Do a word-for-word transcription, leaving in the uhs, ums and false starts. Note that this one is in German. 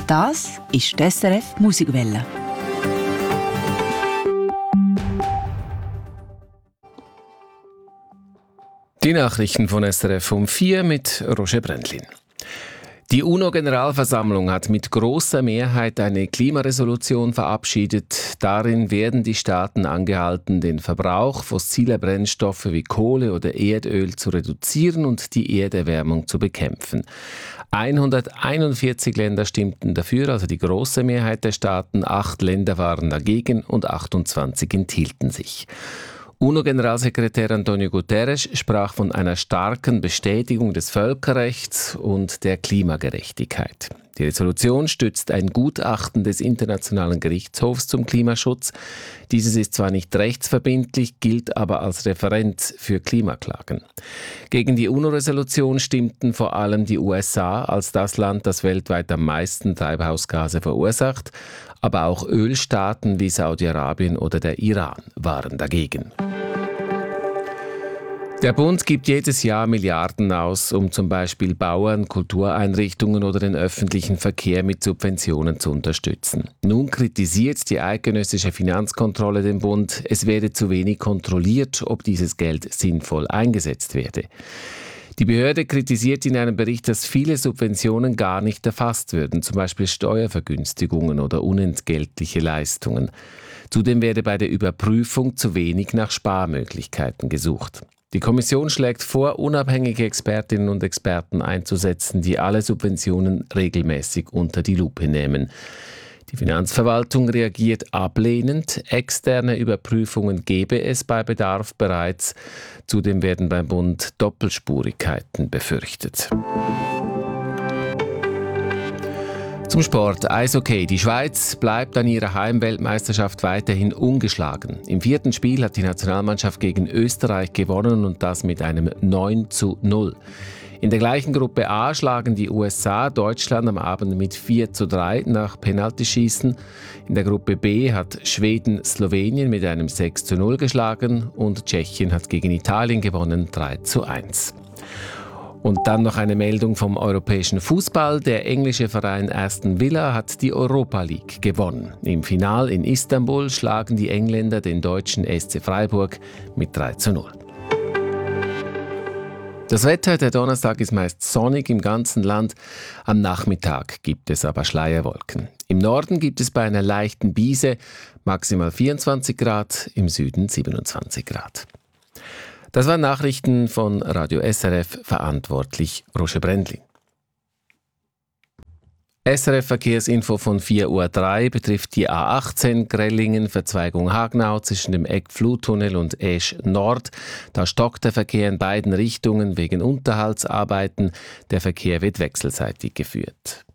Das ist die S R F Musikwelle. Die Nachrichten von S R F um vier mit Roger Brendlin. Die UNO-Generalversammlung hat mit großer Mehrheit eine Klimaresolution verabschiedet. Darin werden die Staaten angehalten, den Verbrauch fossiler Brennstoffe wie Kohle oder Erdöl zu reduzieren und die Erderwärmung zu bekämpfen. hunderteinundvierzig Länder stimmten dafür, also die große Mehrheit der Staaten. Acht Länder waren dagegen und achtundzwanzig enthielten sich. UNO-Generalsekretär Antonio Guterres sprach von einer starken Bestätigung des Völkerrechts und der Klimagerechtigkeit. Die Resolution stützt ein Gutachten des Internationalen Gerichtshofs zum Klimaschutz. Dieses ist zwar nicht rechtsverbindlich, gilt aber als Referenz für Klimaklagen. Gegen die UNO-Resolution stimmten vor allem die U S A als das Land, das weltweit am meisten Treibhausgase verursacht. Aber auch Ölstaaten wie Saudi-Arabien oder der Iran waren dagegen. Der Bund gibt jedes Jahr Milliarden aus, um zum Beispiel Bauern, Kultureinrichtungen oder den öffentlichen Verkehr mit Subventionen zu unterstützen. Nun kritisiert die eidgenössische Finanzkontrolle den Bund, es werde zu wenig kontrolliert, ob dieses Geld sinnvoll eingesetzt werde. Die Behörde kritisiert in einem Bericht, dass viele Subventionen gar nicht erfasst würden, zum Beispiel Steuervergünstigungen oder unentgeltliche Leistungen. Zudem werde bei der Überprüfung zu wenig nach Sparmöglichkeiten gesucht. Die Kommission schlägt vor, unabhängige Expertinnen und Experten einzusetzen, die alle Subventionen regelmäßig unter die Lupe nehmen. Die Finanzverwaltung reagiert ablehnend. Externe Überprüfungen gebe es bei Bedarf bereits. Zudem werden beim Bund Doppelspurigkeiten befürchtet. Zum Sport. Eishockey. Die Schweiz bleibt an ihrer Heimweltmeisterschaft weiterhin ungeschlagen. Im vierten Spiel hat die Nationalmannschaft gegen Österreich gewonnen und das mit einem neun zu null. In der gleichen Gruppe A schlagen die U S A Deutschland am Abend mit vier zu drei nach Penaltyschießen. In der Gruppe B hat Schweden Slowenien mit einem sechs zu null geschlagen und Tschechien hat gegen Italien gewonnen drei zu eins. Und dann noch eine Meldung vom europäischen Fußball. Der englische Verein Aston Villa hat die Europa League gewonnen. Im Finale in Istanbul schlagen die Engländer den deutschen S C Freiburg mit drei zu null. Das Wetter, der Donnerstag ist meist sonnig im ganzen Land. Am Nachmittag gibt es aber Schleierwolken. Im Norden gibt es bei einer leichten Brise maximal vierundzwanzig Grad, im Süden siebenundzwanzig Grad. Das waren Nachrichten von Radio S R F, verantwortlich Roger Brendlin. S R F Verkehrsinfo von vier Uhr drei betrifft die A achtzehn Grellingen, Verzweigung Hagnau zwischen dem Eckfluttunnel und Esch Nord. Da stockt der Verkehr in beiden Richtungen wegen Unterhaltsarbeiten. Der Verkehr wird wechselseitig geführt.